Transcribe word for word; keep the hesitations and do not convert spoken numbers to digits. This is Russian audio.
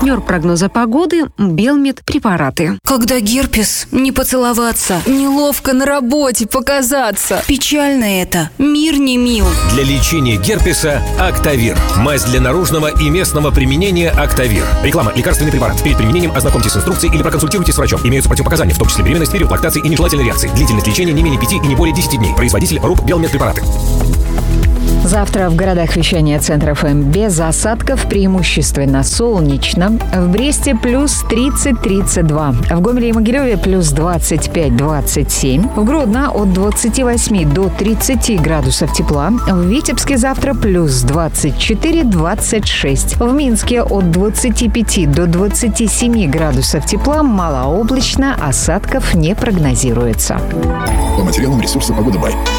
Партнер прогноза погоды – Белмед препараты. Когда герпес, не поцеловаться, неловко на работе показаться. Печально это, мир не мил. Для лечения герпеса Актавир. Мазь для наружного и местного применения Актавир. Реклама. Лекарственный препарат. Перед применением ознакомьтесь с инструкцией или проконсультируйтесь с врачом. Имеются противопоказания, в том числе беременность, период лактации и нежелательной реакции. Длительность лечения не менее пяти и не более десяти дней. Производитель РУП Белмед препараты. Завтра в городах вещания Центра эф эм без осадков, преимущественно солнечно. В Бресте плюс тридцать - тридцать два. В Гомеле и Могилеве плюс двадцать пять - двадцать семь. В Гродно от двадцати восьми до тридцати градусов тепла. В Витебске завтра плюс двадцать четыре - двадцать шесть. В Минске от двадцати пяти до двадцати семи градусов тепла. Малооблачно, осадков не прогнозируется. По материалам ресурса «Погода Бай».